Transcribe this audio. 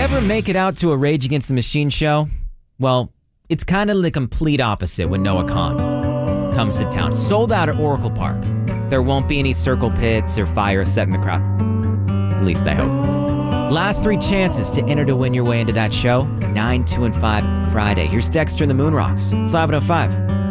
ever make it out to a Rage Against the Machine show? Well, it's kind of the complete opposite when Noah Kahan comes to town. Sold out at Oracle Park. There won't be any circle pits or fire set in the crowd. At least I hope. Last 3 chances to enter to win your way into that show. 9, 2, and 5 Friday. Here's Dexter and the Moonrocks. It's 11:05.